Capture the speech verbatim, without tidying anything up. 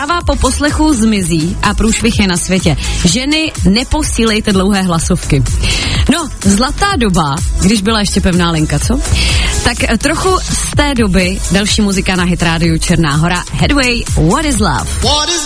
Zpráva po poslechu zmizí a průšvih je na světě. Ženy, neposílejte dlouhé hlasovky. No, zlatá doba, když byla ještě pevná linka, co? Tak trochu z té doby další muzika na Hit rádiu Černá Hora. Headway, What is Love? What is